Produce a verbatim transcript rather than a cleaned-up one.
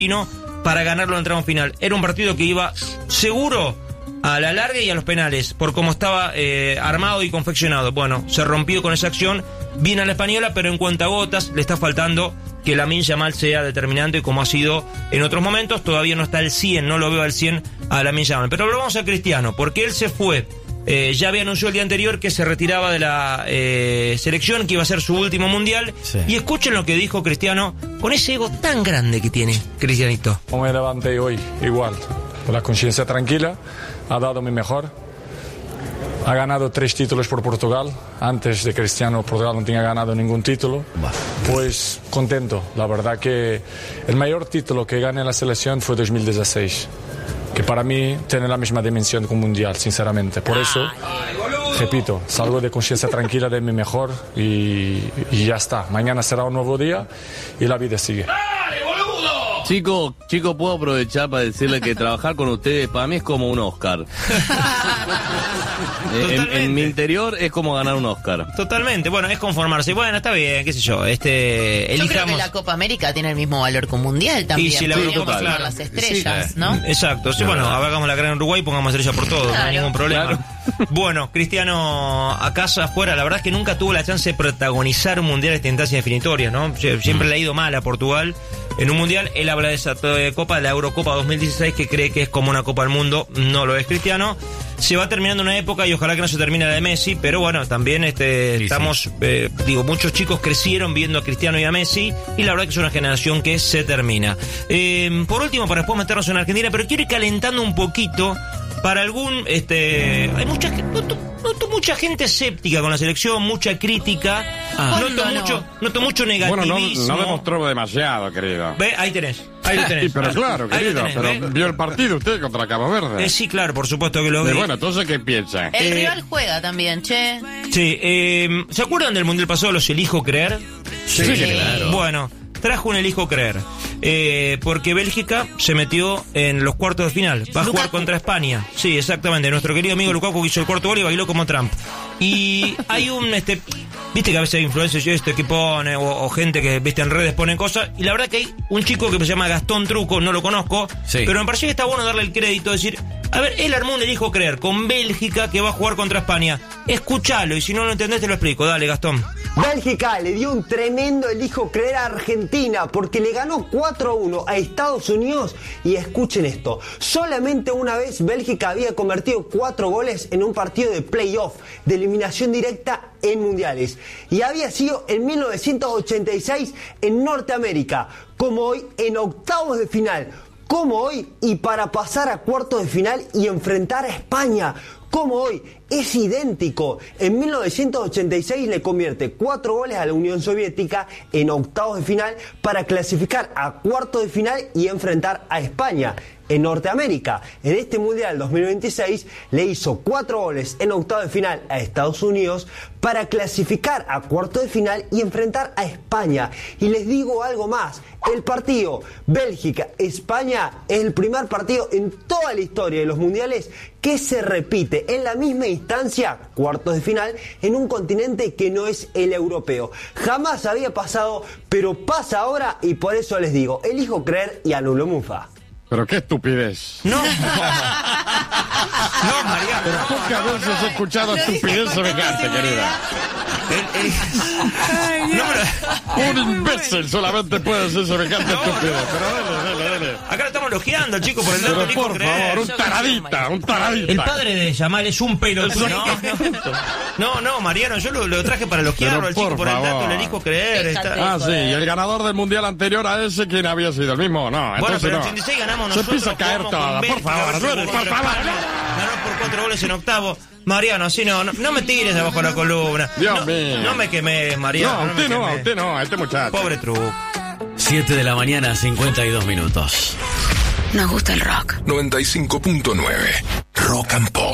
para ganarlo en el tramo final. Era un partido que iba seguro a la larga y a los penales, por cómo estaba eh, armado y confeccionado. Bueno, se rompió con esa acción, viene a la española, pero en cuentagotas le está faltando que Lamine Yamal sea determinante como ha sido en otros momentos. Todavía no está al cien, no lo veo al cien a Lamine Yamal. Pero volvamos a Cristiano, porque él se fue. Eh, ya había anunciado el día anterior que se retiraba de la eh, selección, que iba a ser su último mundial. Sí. Y escuchen lo que dijo Cristiano, con ese ego tan grande que tiene Cristianito. Me levanté hoy igual, con la conciencia tranquila, ha dado mi mejor. Ha ganado tres títulos por Portugal. Antes de Cristiano, Portugal no tenía ganado ningún título. Pues contento. La verdad que el mayor título que gané en la selección fue dos mil dieciséis. Que para mí tiene la misma dimensión que un mundial, sinceramente. Por eso, repito, salgo de conciencia tranquila de mi mejor y, y ya está. Mañana será un nuevo día y la vida sigue. Chico, chico, puedo aprovechar para decirle que trabajar con ustedes para mí es como un Oscar. en, en mi interior es como ganar un Oscar. Totalmente, bueno, es conformarse. Bueno, está bien, qué sé yo. Este, yo elijamos... creo que la Copa América tiene el mismo valor que un mundial también. Y si la Eurocopa, claro. Las estrellas, sí, ¿no? Exacto, sí, bueno, hagamos la gran Uruguay y pongamos estrella por todo, claro. No hay ningún problema. Claro. Bueno, Cristiano a casa, afuera, la verdad es que nunca tuvo la chance de protagonizar un mundial a esta instancia definitoria, ¿no? Siempre le ha ido mal a Portugal en un mundial. Él habla de esa copa, de la Eurocopa dos mil dieciséis, que cree que es como una Copa del Mundo. No lo es Cristiano. Se va terminando una época y ojalá que no se termine la de Messi, pero bueno, también este sí, estamos, sí. Eh, digo, muchos chicos crecieron viendo a Cristiano y a Messi, y la verdad que es una generación que se termina. Eh, por último, para después meternos en Argentina, pero quiero ir calentando un poquito para algún, este, hay mucha gente, noto, noto mucha gente escéptica con la selección, mucha crítica, ah. noto no, mucho, no. noto mucho negativismo. Bueno, no, no demostró demasiado, querido. Ve, ahí tenés. Ahí lo tenés. Sí, pero claro, querido, tenés, pero ¿ve? Vio el partido usted contra Cabo Verde. Eh, sí, claro, por supuesto que lo vi. Bueno, entonces, ¿qué piensa? El eh, rival juega también, che. Sí, eh, ¿se acuerdan del Mundial pasado, los elijo creer? Sí, sí, claro. Bueno, trajo un elijo creer. Eh, porque Bélgica se metió en los cuartos de final. Va a jugar contra España. Sí, exactamente. Nuestro querido amigo Lukaku hizo el cuarto gol y bailó como Trump. Y hay un, este, viste que a veces hay influencers este, que pone, o, o gente que, viste, en redes pone cosas. Y la verdad que hay un chico que se llama Gastón Truco, no lo conozco. Sí. Pero me pareció que está bueno darle el crédito, decir, a ver, él armó un elijo creer con Bélgica que va a jugar contra España. Escuchalo, y si no lo entendés te lo explico. Dale, Gastón. Bélgica le dio un tremendo elijo creer a Argentina porque le ganó cuatro a uno a Estados Unidos. Y escuchen esto, solamente una vez Bélgica había convertido cuatro goles en un partido de playoff, de eliminación directa en mundiales, y había sido en mil novecientos ochenta y seis en Norteamérica, como hoy en octavos de final, como hoy y para pasar a cuartos de final y enfrentar a España, como hoy. Es idéntico. En mil novecientos ochenta y seis le convierte cuatro goles a la Unión Soviética en octavos de final para clasificar a cuartos de final y enfrentar a España. En Norteamérica, en este Mundial dos mil veintiséis, le hizo cuatro goles en octavos de final a Estados Unidos para clasificar a cuartos de final y enfrentar a España. Y les digo algo más, el partido Bélgica-España es el primer partido en toda la historia de los mundiales que se repite en la misma instancia, cuartos de final, en un continente que no es el europeo. Jamás había pasado, pero pasa ahora, y por eso les digo, elijo creer y anulo mufa. Pero qué estupidez. No. No, Mariano. Pero pocas veces he escuchado estupidez semejante, querida. El, el... Ay, no, pero... Un imbécil solamente puede ser semejante no, estupidez. No. Pero dale, dale, dale. Acá lo estamos elogiando, chicos, por el dato. Pero por favor, un taradita, un taradita. El padre de Yamal es un pelotudo. No, no, no, Mariano, yo lo, lo traje para elogiarlo al chico por el dato, le elijo creer. Está... Ah, sí, y el ganador del mundial anterior a ese, ¿quién había sido? ¿El mismo? No, bueno, pero en no. ochenta y seis ganamos Se nosotros. Se empieza a caer toda, por favor, por favor. Ganó por cuatro goles en octavo. Mariano, así no, no, no me tires debajo de la columna. Dios no, mío. No me quemes, Mariano. No, a usted no, a usted no, a este muchacho. Pobre truco. siete de la mañana, cincuenta y dos minutos. Nos gusta el rock. noventa y cinco punto nueve Rock and Pop.